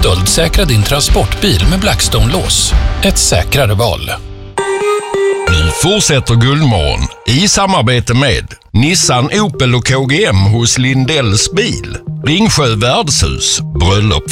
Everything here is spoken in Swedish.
Stöldsäkra din transportbil med Blackstone-lås. Ett säkrare val. Nu fortsätter Guldmorgon i samarbete med Nissan, Opel och KGM hos Lindells bil. Ringsjö värdshus, bröllop